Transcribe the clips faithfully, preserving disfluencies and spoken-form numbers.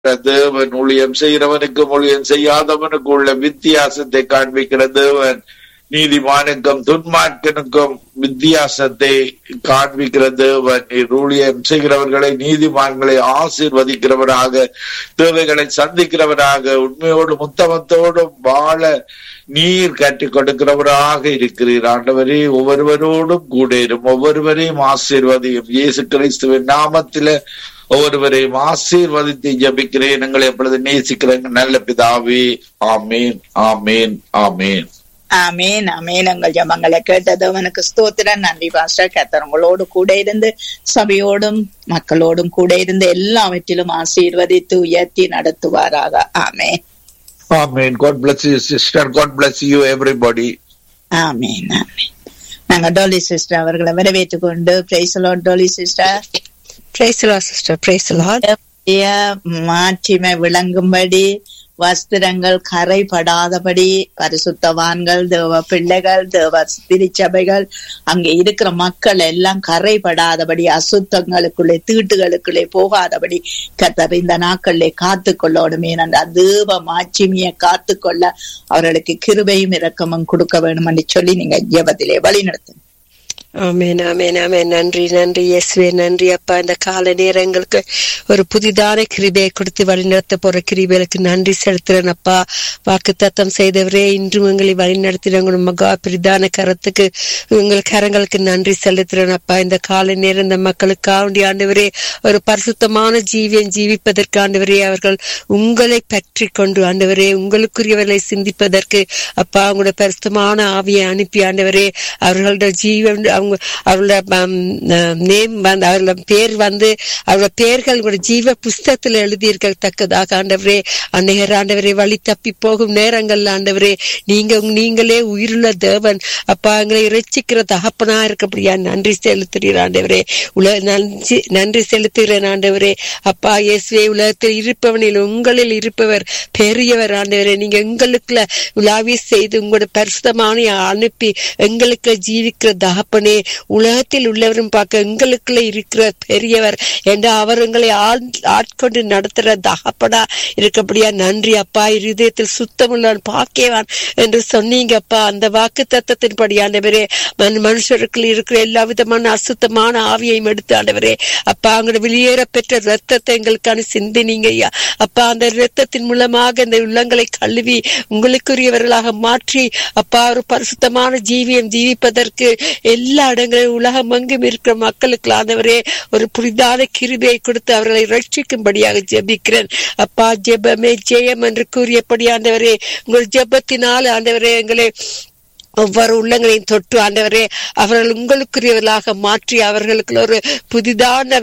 தேவன். ஊழியம் செய்கிறவனுக்கும் ஊழியம் செய்யாதவனுக்கும் உள்ள வித்தியாசத்தை காண்பிக்கிற தேவன். நீதிமானுக்கும் துன்மார்க்கனுக்கும் வித்தியாசத்தை காண்பிக்கிற தேவன். ஊழியம் செய்கிறவர்களை, நீதிமான்களை ஆசீர்வதிக்கிறவராக, தேவைகளை சந்திக்கிறவராக, உண்மையோடு முத்தமத்தோடும் வாழ நீர் கற்றுக் கொடுக்கிறவராக இருக்கிறீர். ஆண்டவரே, ஒவ்வொருவரோடும் கூட இரும், ஒவ்வொருவரையும் ஆசீர்வதியும். இயேசு கிறிஸ்துவின் நாமத்தில ஒவ்வொருவரையும் ஆசீர்வதித்து ஜபிக்கிறேன். எங்களை எப்பொழுது நேசிக்கிறேன் நல்ல பிதாவே. ஆமேன், ஆமேன், ஆமேன், ஆமேன், ஆமேன். எங்கள் ஜபங்களை கேட்டதவனுக்கு ஸ்தோத்திரம். நன்றி பாஸ்டர். கர்த்தர் உங்களோடு கூட இருந்து சபையோடும் மக்களோடும் கூட இருந்து எல்லாவற்றிலும் ஆசீர்வதித்து உயர்த்தி நடத்துவாராக. ஆமேன், ஆமேன். God bless you sister. God bless you everybody. ஆமேன், ஆமேன். நாங்க டோலி சிஸ்டர் அவர்களை வரவேற்றுக் கொண்டு praise the Lord. Dolly sister. Praise the Lord sister. Praise the Lord. மாட்சிமை விளங்கும்படி, வஸ்திரங்கள் கரைபடாதபடி, பரிசுத்தவான்கள், தேவ பிள்ளைகள், தேவ திருச்சபைகள், அங்கே இருக்கிற மக்கள் எல்லாம் கரைபடாதபடி, அசுத்தங்களுக்குள்ளே தீட்டுகளுக்குள்ளே போகாதபடி கர்த்தர் இந்த நாட்களிலே காத்து கொள்ளணுமே. அந்த தேவ மாட்சிமையை காத்து கொள்ள அவர்களுக்கு கிருபையும் இரக்கமும் கொடுக்க வேண்டும் என்று சொல்லி நீங்க ஜெபத்திலே வழி நடத்துங்க. ஆமேன், ஆமேன், ஆமேன். நன்றி, நன்றி இயேசுவே, நன்றி அப்பா. இந்த கால நேரங்களுக்கு ஒரு புதிதான கிருபையை கொடுத்து வழிநடத்த போற கிருபைகளுக்கு நன்றி செலுத்துறேன் அப்பா. வாக்கு தத்தம் செய்தவரே, இன்றும் எங்களை வழிநடத்தின மகா பிரிதான கரத்துக்கு உங்கள் கரங்களுக்கு நன்றி செலுத்துறேன் அப்பா. இந்த கால நேரம் இந்த மக்களுக்கு ஆண்டி ஆண்டவரே ஒரு பரிசுத்தமான ஜீவியம் ஜீவிப்பதற்கு ஆண்டவரே அவர்கள் உங்களை பற்றி கொண்டு ஆண்டவரே உங்களுக்குரியவர்களை சிந்திப்பதற்கு அப்பா உங்களுடைய பரிசுத்தமான ஆவியை அனுப்பி ஆண்டவரே அவர்களோட ஜீவன் அவங்க அவரோட நேம் வந்து அவரோட பேர் வந்து அவரோட பெயர்கள் உங்களோட ஜீவ புஸ்தகத்துல எழுதியிருக்கத்தக்கதாக ஆண்டவரே அநேகர் ஆண்டவரே வழி தப்பி போகும் நேரங்கள் ஆண்டவரே நீங்க நீங்களே உயிருள்ள தேவன் அப்பா எங்களை இறைச்சிக்கிற தகப்பனா இருக்கப்படியா நன்றி செலுத்துகிறீர் ஆண்டவரே. உலக நன்றி நன்றி செலுத்துகிறேன் ஆண்டவரே அப்பா. இயேசுவே, உலகத்தில் இருப்பவனில் உங்களில் இருப்பவர் பெரியவர் ஆண்டவரே. நீங்க எங்களுக்குள்ள உலாவி செய்து உங்களோட பரிசுத்தமான அனுப்பி எங்களுக்கு ஜீவிக்கிற தகப்பனே, உலகத்தில் உள்ளவரும் பார்க்க எங்களுக்குள்ள இருக்கிற பெரியவர் என்ற அவர் எங்களை ஆட்கொண்டு நடத்துற தகப்படா இருக்கப்படியா நன்றி அப்பா. இருதயத்தில் சுத்தமுள்ளவன் பாக்கியவான் என்று சொன்னீங்க அப்பா. அந்த வாக்கு தத்தத்தின்படி ஆண்டவரே மனுஷருக்குள் இருக்கிற எல்லா விதமான அசுத்தமான ஆவியையும் எடுத்து ஆண்டவரே அப்பா அங்க வெளியேற பெற்ற ரத்தத்தை எங்களுக்கான சிந்தினீங்க ஐயா அப்பா. அந்த ரத்தத்தின் மூலமாக இந்த உள்ளங்களை கழுவி உங்களுக்குரியவர்களாக மாற்றி அப்பா ஒரு பரிசுத்தமான ஜீவியம் ஜீவிப்பதற்கு எல்லா இடங்களிலும் உலகம் எங்கும் இருக்கிற மக்களுக்கு ஆண்டவரே ஒரு புரிதான கிருபையை கொடுத்து அவர்களை ரட்சிக்கும்படியாக ஜெபிக்கிறேன் அப்பா. ஜெபமே ஜெயம் என்று கூறியபடி ஆண்டவரே உங்கள் ஜெபத்தினால் ஆண்டவரே எங்களை ஒவ்வொரு உள்ளங்களையும் தொட்டு ஆண்டவரே அவர்கள் உங்களுக்குரியவர்களாக மாற்றி அவர்களுக்கு ஒரு புதிதான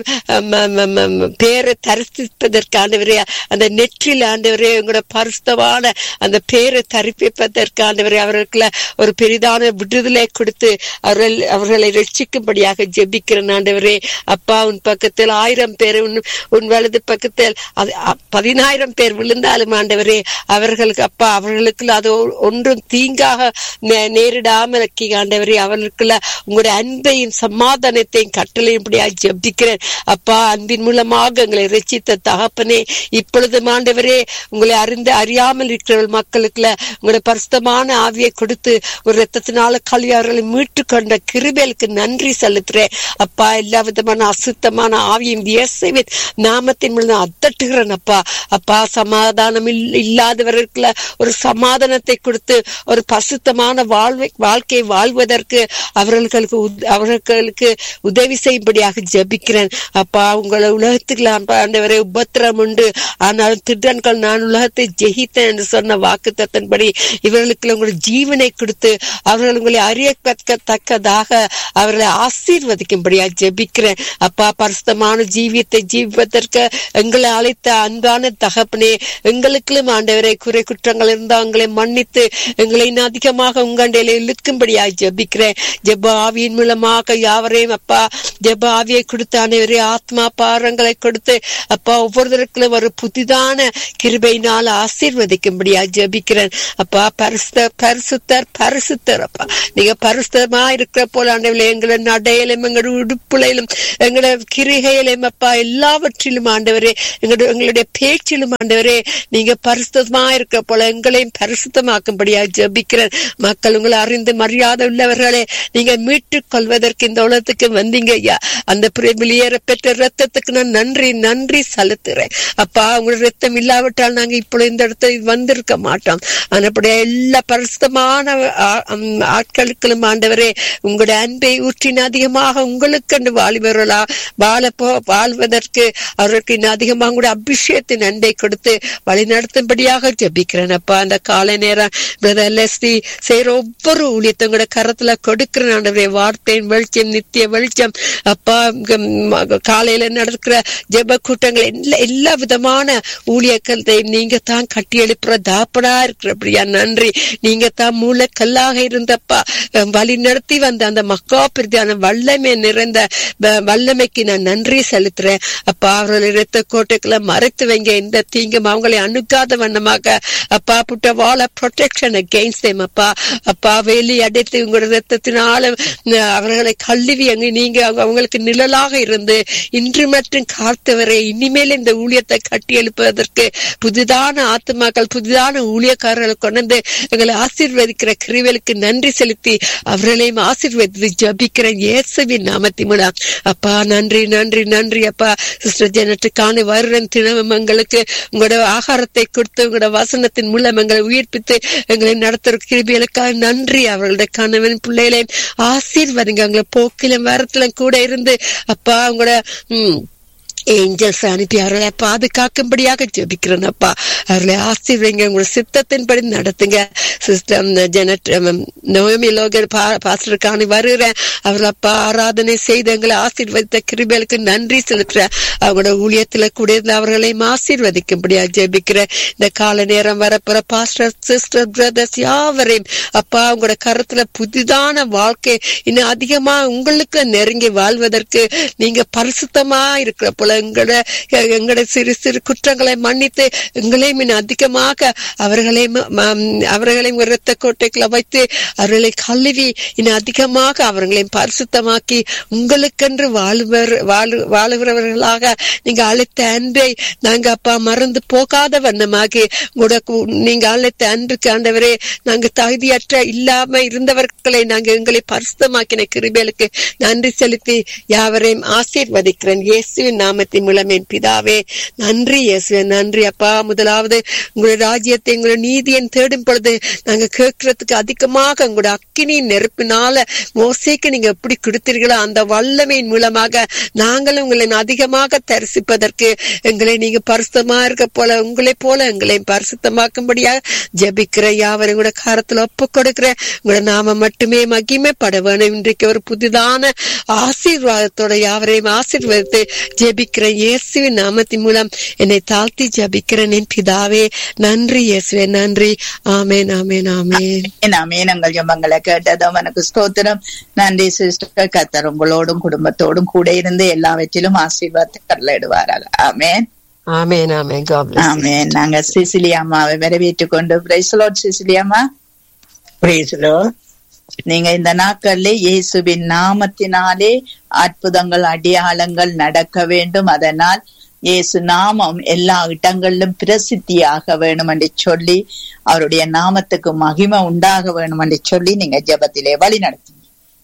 பேரை தரிசிப்பதற்கு ஆண்டவரே அந்த நெற்றில் ஆண்டவரே உங்களோட பரிசுத்தமான அந்த பேரை தரிப்பிப்பதற்கு ஆண்டவரே அவர்களுக்குள்ள ஒரு பெரிதான விடுதலை கொடுத்து அவர்கள் அவர்களை ரட்சிக்கும்படியாக ஜெபிக்கிறேன் ஆண்டவரே அப்பா. உன் பக்கத்தில் ஆயிரம் பேர் உன் உன் வலது பக்கத்தில் பதினாயிரம் பேர் விழுந்தாலும் ஆண்டவரே அவர்களுக்கு அப்பா அவர்களுக்கு அது ஒன்றும் தீங்காக நேரிடாமல் ஆண்டவரே அவர்களுக்குள்ள உங்களுடைய அன்பையும் சமாதானத்தையும் கட்டளையும்படியா ஜெபிக்கிறேன் அப்பா. அன்பின் மூலமாக எங்களை ரட்சித்த தகப்பனே, இப்பொழுது ஆண்டவரே உங்களை அறிந்து அறியாமல் இருக்கிற மக்களுக்குள்ள உங்களுடைய பரிசுத்தமான ஆவியை கொடுத்து ஒரு ரத்தத்தினால கல்வி அவர்களை மீட்டு கொண்ட கிருபைகளுக்கு நன்றி செலுத்துறேன் அப்பா. எல்லா விதமான அசுத்தமான ஆவியும் இயேசுவின் நாமத்தின் மூலம் அத்தட்டுகிறேன் அப்பா. அப்பா சமாதானம் இல்லாதவர்களுக்குள்ள ஒரு சமாதானத்தை கொடுத்து ஒரு பரிசுத்தமான வாழ் வாழ்க்கை வாழ்வதற்கு அவர்களுக்கு அவர்களுக்கு உதவி செய்யும்படியாக ஜெபிக்கிறேன் அப்பா. உங்களை உலகத்துக்கு ஆண்டவரே உபத்திரம் உண்டு ஆனால் திட்டன்கள் நான் உலகத்தை ஜெயித்தேன் என்று சொன்ன வாக்கு தத்தன்படி இவர்களுக்கு உங்களுடைய ஜீவனை கொடுத்து அவர்கள் உங்களை அறியத்தக்கதாக அவர்களை ஆசீர்வதிக்கும்படியாக ஜெபிக்கிறேன் அப்பா. பரிசுத்தமான ஜீவியத்தை ஜீவிப்பதற்கு எங்களை அழைத்த அன்பான தகப்பனே, எங்களுக்கும் ஆண்டவரை குறை குற்றங்கள் இருந்தால் எங்களை மன்னித்து எங்களை அதிகமாக உங்களுடைய மண்டையில இழுக்கும்படியாக ஜெபிக்கிறேன். ஜெப ஆவியின் மூலமாக யாவரையும் அப்பா ஜெப ஆவியை கொடுத்து அனைவரே ஆத்மா பாரங்களை கொடுத்து அப்பா ஒவ்வொருத்தருக்கும் ஒரு புதிதான கிருபையினால் ஆசீர்வதிக்கும்படியாக ஜெபிக்கிறேன். அப்பா பரிசுத்தர் பரிசுத்தர் பரிசுத்தர் அப்பா நீங்க பரிசுத்தமா இருக்கிற போல ஆண்டவரே எங்களை நடையிலும் எங்களுடைய உடுப்புலையிலும் எங்களுடைய கிரிகையிலும் அப்பா எல்லாவற்றிலும் ஆண்டவரே எங்களுடைய எங்களுடைய பேச்சிலும் ஆண்டவரே நீங்க பரிசுத்தமா இருக்கிற போல எங்களையும் பரிசுத்தமாக்கும்படியாக ஜெபிக்கிறேன். மக்கள் உங்களை அறிந்து மரியாதை உள்ளவர்களே நீங்க மீட்டுக் கொள்வதற்கு இந்த உலகத்துக்கு வந்தீங்க ஐயா. அந்த வெளியேற பெற்ற ரத்தத்துக்கு நான் நன்றி நன்றி செலுத்துறேன். அப்பா உங்களோட ரத்தம் இல்லாவிட்டால் நாங்க இப்பொழுது இந்த இடத்துல வந்திருக்க மாட்டோம். ஆனப்படியா எல்லா பரிசுத்தமான ஆட்களுக்கும் ஆண்டவரே உங்களுடைய அன்பை ஊற்றின அதிகமாக உங்களுக்கு வாலிபர்களா வாழ போ வாழ்வதற்கு அவருக்கு இன்னும் அதிகமாக கூட அபிஷேகத்தின் அன்பை கொடுத்து வழி நடத்தும்படியாக ஜெபிக்கிறேன். அப்பா அந்த காலை நேரம் பிரதர் லெஸ்லி செய்யற ஒவ்வொரு ஊழியத்தோட கரத்துல கொடுக்கிறேன் ஆண்டவரே. வார்த்தையின் வெளிச்சம் நித்திய வெளிச்சம் அப்பா காலையில நடக்கிற ஜெப கூட்டங்கள் எல்லா எல்லா விதமான ஊழியர்களையும் நீங்க தான் கட்டி எழுப்புற தாப்படா இருக்கிறபடியா நன்றி. நீங்க தான் மூலக்கல்லாக இருந்தப்பா வழி நடத்தி வந்த அந்த மக்கா பிரதியான வல்லமை நிறைந்த வல்லமைக்கு நான் நன்றி செலுத்துறேன். அப்பா அவர்களை இரத்த கோட்டைக்குள்ள மறைத்து வைங்க. இந்த தீங்கும் அவங்களை அணுகாத வண்ணமாக அப்பா புட்ட வாழ ப்ரொடெக்ஷன் அகெயின்ஸ்ட் தேம் அப்பா. அப்பா வேலி அடைத்து உங்களோட ரத்தத்தினால அவர்களை கல்வி அங்கு நீங்க அவங்களுக்கு நிழலாக இருந்து இன்று மற்றும் காத்தவரை இனிமேல் இந்த ஊழியத்தை கட்டி எழுப்புவதற்கு புதிதான ஆத்மாக்கள் புதிதான ஊழியக்காரர்களை கொண்டு எங்களை ஆசீர்வதிக்கிற கிருபைகளுக்கு நன்றி செலுத்தி அவர்களையும் ஆசீர்வதித்து ஜபிக்கிறேன் இயேசுவின் நாமத்தின் மூலம். அப்பா நன்றி நன்றி நன்றி அப்பா. சிஸ்டர் ஜெனட்டுக்கான வருடம் தினமும் எங்களுக்கு உங்களோட ஆகாரத்தை கொடுத்து உங்களோட வசனத்தின் மூலம் எங்களை உயிர்ப்பித்து எங்களை நடத்துற கிருபைகளுக்காக நன்றி. அவர்களுடைய கணவன் பிள்ளைகளையும் ஆசீர்வதிங்க. எங்களை போக்கிலும் வரத்திலும் கூட இருந்து அப்பா உங்களோட உம் ஏஞ்சல்ஸ் அனுப்பி அவர்களை பாதுகாக்கும்படியாக ஜெபிக்கிறேன் அப்பா. அவர்களை ஆசீர்வதிங்க. உங்களோட சித்தத்தின்படி நடத்துங்க. சிஸ்டம் ஜெனட் நோமி லோகர் பாஸ்டருக்கான வருகிறேன். அவர்கள் அப்பா ஆராதனை செய்து எங்களை ஆசீர்வதித்த கிருபைகளுக்கு நன்றி செலுத்துறேன். அவங்களோட ஊழியத்துல கூட அவர்களையும் ஆசீர்வதிக்கும்படியாக ஜெபிக்கிறேன். இந்த கால நேரம் வரப்போற பாஸ்டர் சிஸ்டர் பிரதர்ஸ் யாவரையும் அப்பா உங்களோட கருத்துல புதிதான வாழ்க்கை இன்னும் அதிகமா உங்களுக்கு நெருங்கி வாழ்வதற்கு நீங்க பரிசுத்தமா இருக்கிற போல எங்களோட எங்களோட சிறு சிறு குற்றங்களை மன்னித்து எங்களையும் இன்னும் அதிகமாக அவர்களையும் அவர்களையும் இரத்த கோட்டைக்குள்ள வைத்து அவர்களை கழுவி இன்னும் அதிகமாக அவர்களையும் பரிசுத்தமாக்கி உங்களுக்கென்று வாழ்வர் வாழு வாழுகிறவர்களாக நீங்க அழைத்த அன்பை நாங்க அப்பா மறந்து போகாத வண்ணமாகி நீங்க அழைத்த அன்புக்கு ஆண்டவரே நாங்க தகுதியற்ற இல்லாம இருந்தவர்களை நாங்க எங்களை பரிசுத்தமாக்கின கிருபைகளுக்கு நன்றி செலுத்தி யாவரையும் ஆசீர்வதிக்கிறேன் இயேசுவின் நாமத்தின் மூலம் என் பிதாவே. நன்றி இயேசுவே நன்றி அப்பா. முதலாவது உங்களுடைய ராஜ்யத்தை உங்களுடைய நீதியை தேடும் பொழுது நாங்க கேட்கறதுக்கு அதிகமாக உங்களுடைய அக்கினியின் நெருப்பினால மோசேக்கு நீங்க எப்படி கொடுத்தீர்களோ அந்த வல்லமையின் மூலமாக நாங்களும் உங்களை அதிகமாக தரிசிப்பதற்கு எங்களை நீங்க பரிசுத்தமா இருக்க போல உங்களை போல எங்களையும் பரிசுத்தமாக்கும்படியாக ஜெபிக்கிற யாவரும் கூட காரத்துல ஒப்பு கொடுக்கிற உங்களோட நாம மட்டுமே மகிமைப்பட வேணும். இன்றைக்கு ஒரு புதிதான ஆசீர்வாதத்தோட யாவரையும் ஆசீர்வதித்து ஜெபிக்கிற இயேசுவின் நாமத்தின் மூலம் என்னை தாழ்த்தி ஜபிக்கிறேன் என் பிதாவே. நன்றி இயேசுவே நன்றி. ஆமேன் ஆமேன் ஆமேன் ஆமேன். உங்கள் ஜெபங்களை கேட்டதும் எனக்கு ஸ்தோத்திரம். நன்றி சிஸ்டர். கர்த்தர் உங்களோடும் குடும்பத்தோடும் கூட இருந்து எல்லாவற்றிலும் ஆசீர்வாதத்தை கட்டளையிடுவாராக. ஆமேன் ஆமேன் ஆமேன் ஆமேன். நாங்க சிசிலியா அம்மாவை வரவேற்றுக் கொண்டு பிரைஸ் லார்ட் சிசிலியா அம்மா. Price Lord. நீங்க இந்த நாட்கள்ல இயேசுவின் நாமத்தினாலே அற்புதங்கள் அடையாளங்கள் நடக்க வேண்டும். அதனால் இயேசு நாமம் எல்லா இடங்களிலும் பிரசித்தியாக வேணும் என்று சொல்லி அவருடைய நாமத்துக்கு மகிமை உண்டாக வேணும் என்று சொல்லி நீங்க ஜெபத்திலே வழி நடத்துங்க.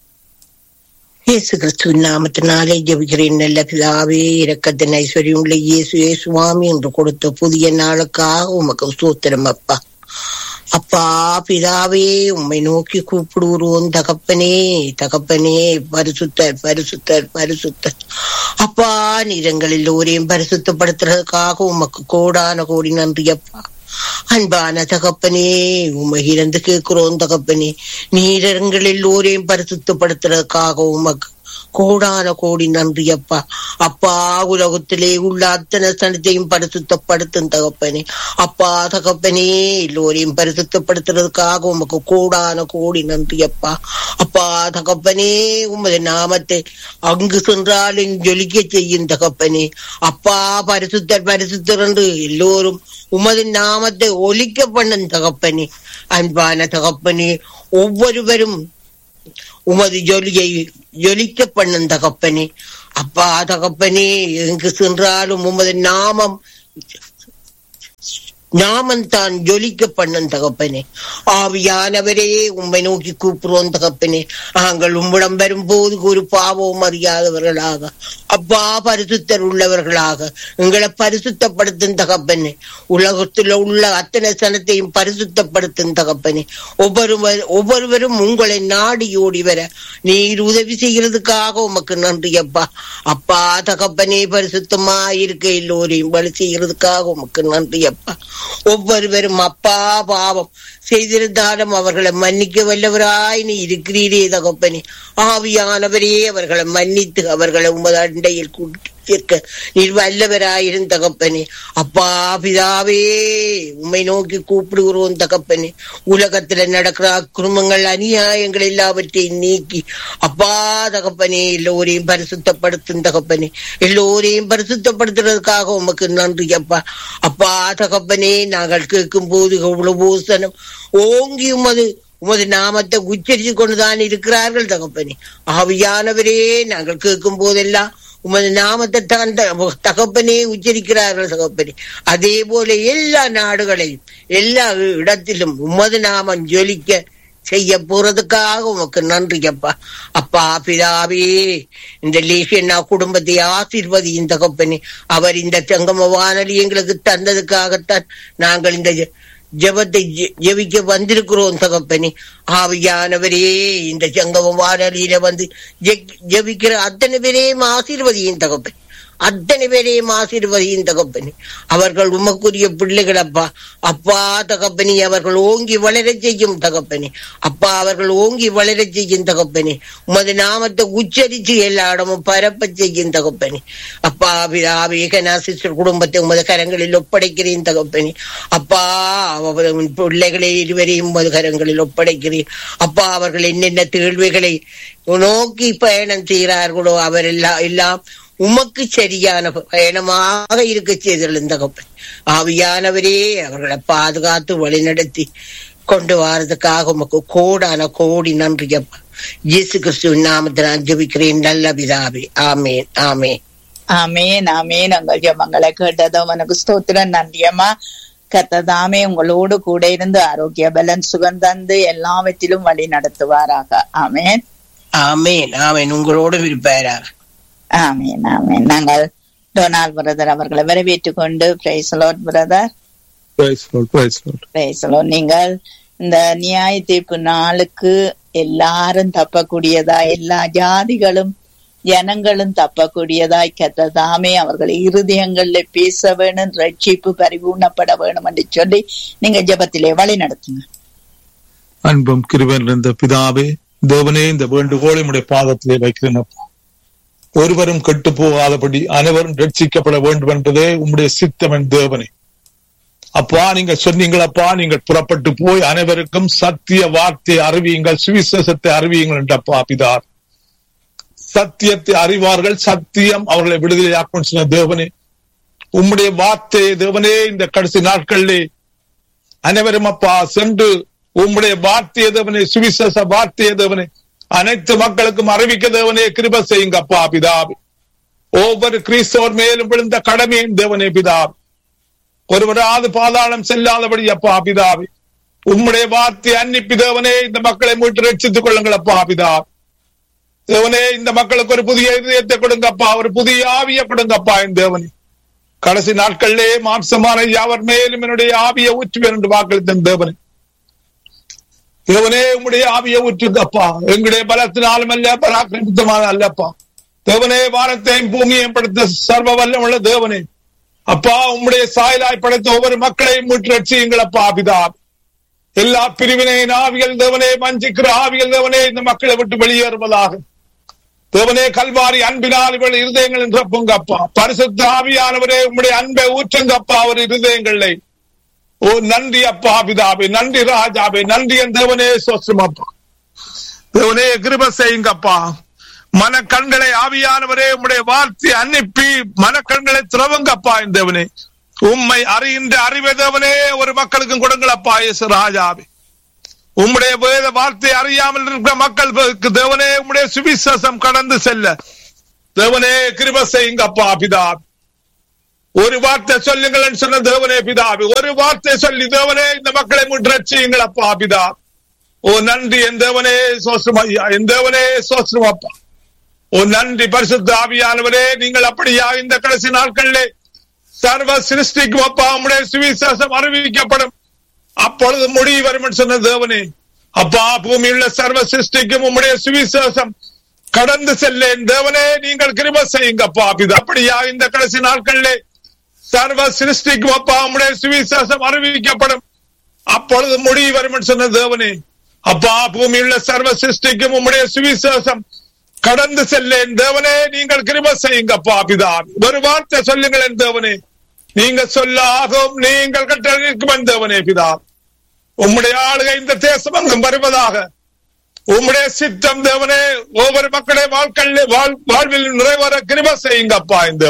இயேசு கிறிஸ்துவின் நாமத்தினாலே ஜெபிக்கிறேன். நல்ல பிதாவே, இரக்கத்தின் ஐஸ்வர்யம் உள்ள இயேசுவே சுவாமி என்று கொடுத்த புதிய நாளுக்காக உமக்கு ஸ்தோத்திரம் அப்பா. அப்பா பிதாவே, உம்மை நோக்கி கூப்பிடுவோம் தகப்பனே தகப்பனே, பரிசுத்தர் பரிசுத்தர் பரிசுத்தர். அப்பா நீரங்கள் எல்லோரையும் பரிசுத்தப்படுத்துறதுக்காக உமக்கு கோடான கோடி நன்றி அப்பா. அன்பான தகப்பனே, உம்மை இறந்து கேட்கிறோம் தகப்பனே. நீரங்கள் எல்லோரையும் பரிசுத்தப்படுத்துறதுக்காக உமக்கு கோடான கோடி நன்றி அப்பா. அப்பா உலகத்திலே உள்ள அத்தனை சனத்தையும் பரிசுத்தப்படுத்தும் தகப்பனே. அப்பா தகப்பனே எல்லோரையும் பரிசுத்தப்படுத்துறதுக்காக உமக்கு கோடான கோடி நன்றி அப்பா. அப்பா தகப்பனே உமது நாமத்தை அங்கு சென்றாலும் ஜொலிக்க செய்யும் தகப்பனே. அப்பா பரிசுத்தர் பரிசுத்தர் என்று எல்லோரும் உமது நாமத்தை ஒலிக்க பண்ணும் தகப்பனே. அன்பான தகப்பனே ஒவ்வொருவரும் உமது ஜொலியை ஜொலிக்க பண்ணும் தகப்பனே. அப்பா தகப்பனே எங்கு சென்றாலும் உமது நாமம் நாமம் தான் ஜொலிக்க பண்ணும் தகப்பனே. ஆவியானவரே உம்மை நோக்கி கூப்பிடுவோம் தகப்பனே. நாங்கள் உம்மிடம் வரும்போது ஒரு பாவம் அறியாதவர்களாக அப்பா பரிசுத்தர் உள்ளவர்களாக எங்களை பரிசுத்தப்படுத்தும் தகப்பனே. உலகத்தில் உள்ள அத்தனை சனத்தையும் பரிசுத்தப்படுத்தும் தகப்பனே. ஒவ்வொருவர் ஒவ்வொருவரும் உங்களை நாடி ஓடி வர நீர் உதவி செய்கிறதுக்காக உமக்கு நன்றி அப்பா. அப்பா தகப்பனே பரிசுத்தமா இருக்க எல்லோரையும் வழி செய்கிறதுக்காக உமக்கு நன்றி அப்பா. ஒவ்வொருவரும் அப்பா பாவம் செய்திருந்தாலும் அவர்களை மன்னிக்க வல்லவராய் நீ இருக்கிறீரே தகப்பனே. ஆவியானவரே அவர்களை மன்னித்து அவர்களை உமது அண்டையில் சேர்க்க நீர் வல்லவராயிரும் தகப்பனே. அப்பா பிதாவே உம்மை நோக்கி கூப்பிடுகிறோம் தகப்பனே. உலகத்துல நடக்கிற குடும்பங்கள் அநியாயங்கள் எல்லாவற்றையும் நீக்கி அப்பா தகப்பனே எல்லோரையும் பரிசுத்தப்படுத்தும் தகப்பனே. எல்லோரையும் பரிசுத்தப்படுத்துறதுக்காக உமக்கு நன்றி அப்பா. அப்பா தகப்பனே நாங்கள் கேட்கும் போது எவ்வளவு சனம் ஓங்கி உமது உமது நாமத்தை உச்சரித்து கொண்டுதான் இருக்கிறார்கள் தகப்பனே. ஆவியானவரே நாங்கள் கேட்கும் போதெல்லாம் உமது நாமத்தை தான் தகப்பனே உச்சரிக்கிறார்கள் தகப்பனே. அதே போல எல்லா நாடுகளையும் எல்லா இடத்திலும் உமது நாமம் ஜொலிக்க செய்ய போறதுக்காக உமக்கு நன்றி அப்பா. அப்பா பிதாவே இந்த லேசியண்ணா குடும்பத்தை ஆசீர்வதியும் தகப்பனே. அவர் இந்த சங்கம வானொலி எங்களுக்கு தந்ததுக்காகத்தான் நாங்கள் இந்த ஜெபத்தை ஜெபிக்க வந்திருக்கிறோம் தகப்பனே. ஆவியானவரே இந்த சங்கம வானொலியில வந்து ஜெபிக்கிற அத்தனை பேரையும் ஆசீர்வதியும் தகப்பனே. அத்தனை பேரையும் ஆசீர்வதியும் தகப்பனே. அவர்கள் உமக்குரிய பிள்ளைகள் அப்பா. அப்பா தகப்பனே அவர்கள் ஓங்கி வளர செய்யும் தகப்பனே. அப்பா அவர்கள் ஓங்கி வளர செய்யும் தகப்பனே. உமது நாமத்தை உச்சரித்து எல்லா இடமும் பரப்ப செய்யும் தகப்பனே. அப்பா பிதாவேகனா சிஸ்டர் குடும்பத்தை உமது கரங்களில் ஒப்படைக்கிறேன் தகப்பனே. அப்பா பிள்ளைகளை இருவரையும் உமது கரங்களில் ஒப்படைக்கிறேன் அப்பா. அவர்கள் என்னென்ன தேழ்வுகளை நோக்கி பயணம் செய்கிறார்களோ அவர் எல்லாம் எல்லாம் உமக்கு சரியான பயணமாக இருக்க செய்தல் தகப்பன். ஆவியானவரே அவர்களை பாதுகாத்து வழிநடத்தி கொண்டு வாரதுக்காக உமக்கு கோடான கோடி நன்றி அப்பா. இயேசு கிறிஸ்துவின் நாமத்தில் நான் ஜெபிக்கிறேன் நல்ல பிதாவே. ஆமேன் ஆமேன் ஆமேன் ஆமேன். உங்கள் ஜெபங்களை கேட்டதும் உனக்கு ஸ்தோத்திரம் நன்றியம்மா. கர்த்ததாமே உங்களோடு கூட இருந்து ஆரோக்கிய பலன் சுகம் தந்து எல்லாவற்றிலும் வழி நடத்துவாராக. ஆமேன் ஆமேன் ஆமேன். உங்களோடு இருப்பாராக. ஆமேன் ஆமேன். நாங்கள் டொனால்ட் பிரதர் அவர்களை வரவேற்றுக் கொண்டு பிரைஸ் லார்ட் பிரதர். நீங்கள் இந்த நியாய தீர்ப்பு நாளுக்கு எல்லாரும் தப்பக்கூடியதா எல்லா ஜாதிகளும் ஜனங்களும் தப்பக்கூடியதாய் கர்த்ததாமே அவர்கள் இருதயங்கள்ல பேச வேணும், ரட்சிப்பு பரிபூர்ணப்பட வேணும் என்று சொல்லி நீங்க ஜெபத்திலே வழி நடத்துங்க. அன்பும் கிருபையும் நிறைந்த பிதாவே தேவனே இந்த வேண்டுகோளை உம்முடைய பாதத்திலே வைக்கிறேன். ஒருவரும் கெட்டு போகாதபடி அனைவரும் ரட்சிக்கப்பட வேண்டும் என்பதே உம்முடைய சித்தம் தேவனே. அப்பா நீங்க சொன்னீங்களப்பா, நீங்கள் புறப்பட்டு போய் அனைவருக்கும் சத்திய வார்த்தை அறிவியுங்கள், சுவிசேஷத்தை அறிவியுங்கள் என்றப்பா பிதா. சத்தியத்தை அறிவார்கள், சத்தியம் அவர்களை விடுதலையாக்கும் சொன்ன தேவனே. உம்முடைய வார்த்தை தேவனே இந்த கடைசி நாட்களிலே அனைவரும் அப்பா சென்று உம்முடைய வார்த்தையை தேவனே, சுவிசேஷ வார்த்தையை தேவனே அனைத்து மக்களுக்கும் அறிவிக்க தேவனே கிருபை செய்யுங்க அப்பா பிதாவே. ஒவ்வொரு கிறிஸ்தவர் மேலும் விழுந்த கடமையும் தேவனே பிதாவே. ஒருவராது பாதாளம் செல்லாதபடி அப்பா பிதாவே உம்முடைய வார்த்தை அன்னிப்பி தேவனே இந்த மக்களை மீட்டு ரட்சித்துக் கொள்ளுங்கள் அப்பா பிதாவே. தேவனே இந்த மக்களுக்கு ஒரு புதிய இதயத்தை கொடுங்கப்பா, ஒரு புதிய ஆவியை கொடுங்கப்பா என் தேவனே. கடைசி நாட்களிலே மாம்சமான யாவர் மேலும் என்னுடைய ஆவியை ஊற்றுவேன் என்று வாக்களித்த தேவனே. தேவனே உம்முடைய ஆவியை ஊற்றுங்கப்பா. எங்களுடைய பலத்தினாலும் அல்ல, பராக்கிரமத்தினாலும் அல்லப்பா. தேவனே வானத்தையும் பூமியையும் படைத்த சர்வ வல்லம் உள்ள தேவனே அப்பா உம்முடைய சாயலாய் படைத்த ஒவ்வொரு மக்களையும் மீட்டு ரட்சியுங்களப்பா பிதா. எல்லா பிரிவினை ஆவிகள் தேவனே, வஞ்சிக்கிற ஆவிகள் தேவனே இந்த மக்களை விட்டு வெளியேறுவதாக. தேவனே கல்வாரி அன்பினால் இவள் இருதயங்கள் நிரப்புங்கப்பா. பரிசுத்த ஆவியானவரே உம்முடைய அன்பை ஊற்றுங்கப்பா அவர் இருதயங்களை. ஓ நன்றி அப்பா பிதாவே, நன்றி ராஜாவே, நன்றி என் தேவனே சோஸ்திரமப்பா. தேவனே கிருபை செய்யுங்கப்பா. மனக்கண்களை ஆவியானவரே உம்முடைய வார்த்தை அனுப்பி மனக்கண்களை திறவுங்கப்பா. என் தேவனே உம்மை அறிகின்ற அறிவை தேவனே ஒரு மக்களுக்கும் கொடுங்களப்பா. இயேசு ராஜாவே உம்முடைய வேத வார்த்தை அறியாமல் இருக்கிற மக்களுக்கு தேவனே உம்முடைய சுவிசேஷம் கடந்து செல்ல தேவனே கிருபை செய்யுங்கப்பா பிதாவே. ஒரு வார்த்தை சொல்லுங்கள் சொன்ன தேவனே பிதாவே, ஒரு வார்த்தை சொல்லி தேவனே இந்த மக்களை முற்றச்சியுங்களப்பா பிதா. ஓ நன்றி என் தேவனே சோஸ்திரம் ஐயா, என் தேவனே சோஸ்திரம் அப்பா. ஓ நன்றி பரிசுத்த ஆவியானவரே, நீங்கள் அப்படியா இந்த கடைசி நாட்களிலே சர்வ சிருஷ்டிக்கும் அப்பா உம்முடைய சுவிசேஷம் அறிவிக்கப்படும். அப்பொழுது முடிவு வரும் சொன்ன தேவனே அப்பா, பூமியுள்ள சர்வ சிருஷ்டிக்கும் உம்முடைய சுவிசேஷம் கடந்து செல்ல தேவனே நீங்கள் கிருபை செய்யுங்கப்பா பிதா. அப்படியா இந்த கடைசி நாட்களிலே சர்வ சிருஷ்டிக்கும் அப்பா உம்முடைய சுவிசேஷம் அறிவிக்கப்படும். அப்பொழுது முடிவு வரும் சொன்ன தேவனே அப்பா, பூமியுள்ள சர்வ சிருஷ்டிக்கும் உம்முடைய சுவிசேஷம் கடந்து செல்ல தேவனே நீங்கள் கிருபை செய்யுங்கப்பா பிதா. ஒரு வார்த்தை சொல்லுங்கள் தேவனே, நீங்க சொல்ல ஆகும், நீங்கள் கட்டளைக்கும் தேவனே பிதா. உம்முடைய ஆளுகை இந்த தேசம் அங்கும் வருவதாக. உம்முடைய சித்தம் தேவனே ஒவ்வொரு மக்களுடைய வாழ்க்கையிலே வாழ்வில் நிறைவேற கிருபை செய்யுங்கப்பா. இந்த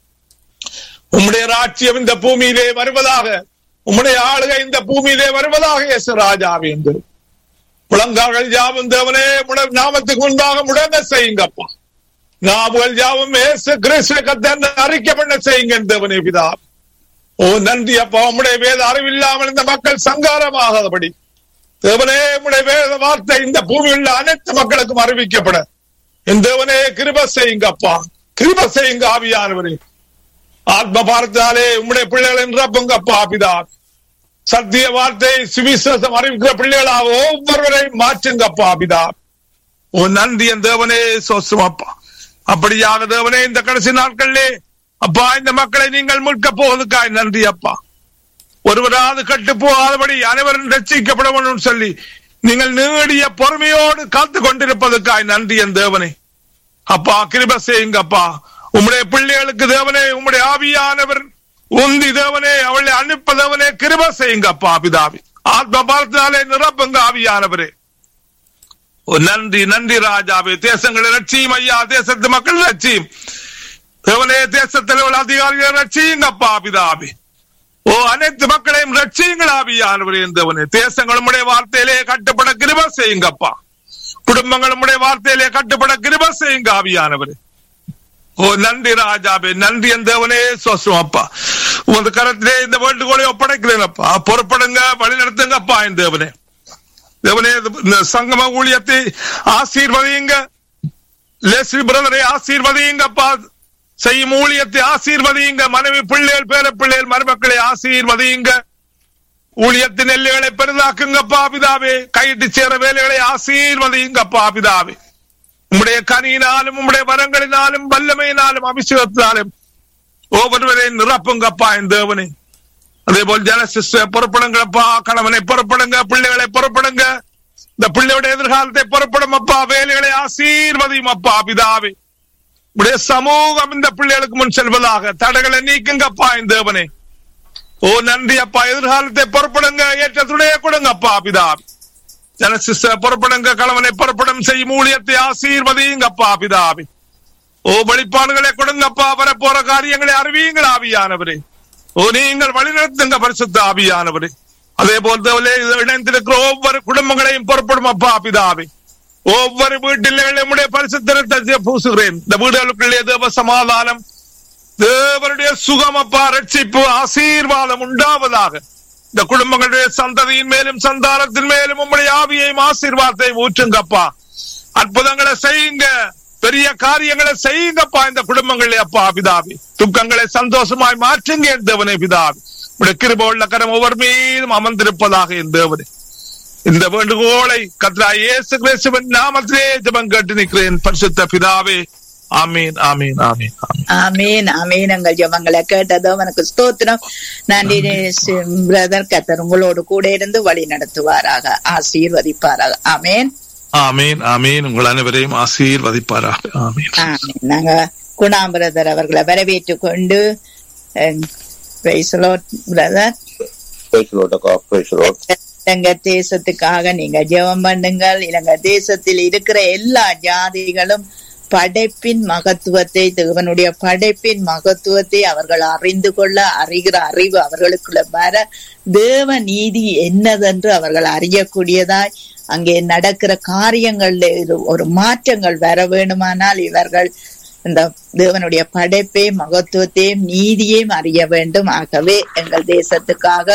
உம்முடைய ராஜ்யம் இந்த பூமியிலே வருவதாக. உம்முடைய ஆளுகை இந்த பூமியிலே வருவதாக. இயேசு ராஜாவே என்று முழங்கால்கள் யாவும் தேவனே நாமத்துக்கு முன்பாக முழங்க செய்யுங்கப்பா. நாவுகள் யாவும் இயேசு கிறிஸ்துவை கர்த்தர் அறிக்கை பண்ண செய்யுங்க தேவனே பிதா. ஓ நன்றி அப்பா, உம்முடைய வேத அறிவில்லாமல் இந்த மக்கள் சங்காரமாகாதபடி தேவனே உம்முடைய வேத வார்த்தை இந்த பூமியில் அனைத்து மக்களுக்கும் அறிவிக்கப்பட என் தேவனே கிருபை செய்யுங்கப்பா. கிருபை செய்யுங்க ஆவியானவரே. ஆத்ம பாரத்தாலே உம்முடைய பிள்ளைகள் நிரப்புங்கப்பா பிதா. சத்திய வார்த்தை சுவிசேஷம் அறிவிக்கிற பிள்ளைகளாக ஒவ்வொருவரையும் மாற்றுங்கப்பா பிதா. ஓ நன்றி என் தேவனே சோஸ்திரமப்பா. அப்படியாக தேவனே இந்த கடைசி நாட்களிலே அப்பா இந்த மக்களை நீங்கள் மீட்க போவதுக்காய் நன்றி அப்பா. ஒருவராது கட்டு போகாதபடி அனைவரும் ரட்சிக்கப்பட வேண்டும் சொல்லி நீங்கள் நீடிய பொறுமையோடு காத்து கொண்டிருப்பதற்காய் நன்றி என் தேவனே அப்பா. கிருபை செய்யுங்கப்பா. உம்முடைய பிள்ளைகளுக்கு தேவனே உம்முடைய ஆவியானவர் உந்தி தேவனே அவளை அனுப்ப தேவனே கிருபை செய்யுங்கப்பா பிதாவி. ஆத்ம பாரத்தினாலே நிரப்புங்க ஆவியானவரே. நன்றி நன்றி ராஜாவே. தேசங்களை ரட்சியும் ஐயா, தேசத்து மக்கள் ரட்சியும் தேவனே. தேசத்தில் உள்ள அதிகாரிகளை ரட்சியுங்கப்பா பிதாவே. ஓ அனைத்து மக்களையும் ரட்சியுங்கள் ஆவியானவரே. தேவனே தேசங்களும் வார்த்தையிலே கட்டுப்பட கிருபை செய்யுங்கப்பா. குடும்பங்களும் வார்த்தையிலே கட்டுப்பட கிருபை செய்யுங்க ஆவியானவரே. ஓ நன்றி ராஜாவே, நன்றி என் தேவனே சோஸ்திரம் அப்பா. உங்க கரத்திலே இந்த வேண்டுகோளை ஒப்படைக்கிறேன் அப்பா. பொறுப்படுங்க, வழி நடத்துங்கப்பா என் தேவனே. தேவனே சங்கம ஊழியத்தை ஆசீர்வதியுங்க. லெஸ்லி பிரதரை ஆசீர்வதியுங்கப்பா. செய்யும் ஊழியத்தை ஆசீர்வதியுங்க. மனைவி பிள்ளைகள் பேர பிள்ளைகள் மருமக்களை ஆசீர்வதியுங்க. ஊழியத்தின் எல்லைகளை பெரிதாக்குங்கப்பா பிதாவே. கையிட்டு சேர வேலைகளை ஆசீர்வதியுங்கப்பா பிதாவே. உம்முடைய கனியினாலும் உம்முடைய வரங்களினாலும் வல்லமையினாலும் அபிஷேகத்தினாலும் ஒவ்வொருவரையும் நிரப்புங்கப்பா என் தேவனே. அதே போல் ஜனசிஸ்ட புறப்படுங்கப்பா. கணவனை புறப்படுங்க, பிள்ளைகளை புறப்படுங்க. இந்த பிள்ளையுடைய எதிர்காலத்தை புறப்படும் அப்பா. வேலைகளை ஆசீர்வதியும் அப்பா பிதாவே. உடைய சமூகம் இந்த பிள்ளைகளுக்கு முன் செல்வதாக தடைகளை நீக்குங்கப்பா என் தேவனே. ஓ நன்றி அப்பா. எதிர்காலத்தை புறப்படுங்க, ஏற்ற துணையை கொடுங்கப்பா பிதாவே. ஜனசிஸ்ட புறப்படுங்க, கணவனை புறப்படும் செய்யும் ஊழியத்தை ஆசீர்வதியுங்கப்பா பிதாவே. ஓ வெளிப்பாடுகளை கொடுங்கப்பா. வரப்போற காரியங்களை அறிவியுங்கள் ஆவியானவரே. ஓ நீங்கள் வழிநடத்துங்க பரிசுத்த ஆவியானவரே. அதே போல இணைந்திருக்கிற ஒவ்வொரு குடும்பங்களையும் புறப்படும் அப்பா பிதாவே. ஒவ்வொரு வீட்டிலே நம்முடைய பரிசுத்தத்தை பூசுகிறேன். இந்த வீடுகளுக்குள்ளே தேவ சமாதானம், தேவனுடைய சுகம் அப்பா, ரட்சிப்பு, ஆசீர்வாதம் உண்டாவதாக. இந்த குடும்பங்களுடைய சந்ததியின் மேலும் சந்தானத்தின் மேலும் உம்முடைய ஆவியையும் ஆசீர்வாதத்தையும் ஊற்றுங்கப்பா. அற்புதங்களை செய்யுங்க, பெரிய காரியங்களை செய்யுங்கப்பா இந்த குடும்பங்களே அப்பா பிதாவே. துக்கங்களை சந்தோஷமாய் மாற்றுங்க என் தேவனே பிதாவே. உடைய கிருபை உள்ள கரம் ஒவ்வொரு மீதும் அமர்ந்திருப்பதாக என் தேவனே. இந்த வேண்டுகோளை கர்த்தராகிய இயேசு கிறிஸ்துவின் நாமத்திலே ஜெபம் கேட்டு நிற்கிறேன் பரிசுத்த பிதாவே. ஆமீன் ஆமீன் ஆமீன் ஆமீன் ஆமீன். எங்கள் ஜெபங்களை கேட்டதோ எனக்கு ஸ்தோத்திரம். நன்றி பிரதர். கர்த்தர் உங்களோடு கூட இருந்து வழி நடத்துவாராக, ஆசீர்வதிப்பாராக. ஆமீன் ஆமீன் ஆமீன். உங்கள் அனைவரையும் ஆசீர்வதிப்பாராக. ஆமீன். ஆமென். நாங்க குணாம்பிரதர் அவர்களை வரவேற்றுக் கொண்டு praise the Lord, brother. Praise the Lord, அக்கா. Praise the Lord. இலங்கை தேசத்துக்காக நீங்க ஜெபம் பண்ணுங்கள். இலங்கை தேசத்தில் இருக்கிற எல்லா ஜாதிகளும் படைப்பின் மகத்துவத்தை, தேவனுடைய படைப்பின் மகத்துவத்தை அவர்கள் அறிந்து கொள்ள, அறிகிற அறிவு அவர்களுக்குள்ள வர, தேவ நீதி என்னதென்று அவர்கள் அறியக்கூடியதாய் அங்கே நடக்கிற காரியங்கள்ல ஒரு மாற்றங்கள் வர வேண்டுமானால் இவர்கள் இந்த தேவனுடைய படைப்பை, மகத்துவத்தையும் நீதியையும் அறிய வேண்டும். ஆகவே எங்கள் தேசத்துக்காக